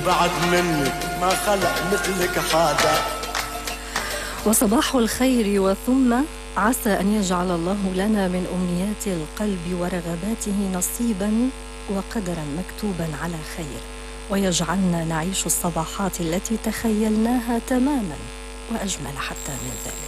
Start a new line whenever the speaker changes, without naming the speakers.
بعد منك ما خلق مثلك حدا.
وصباح الخير وثم عسى أن يجعل الله لنا من أمنيات القلب ورغباته نصيبا وقدرا مكتوبا على خير، ويجعلنا نعيش الصباحات التي تخيلناها تماما وأجمل حتى من ذلك.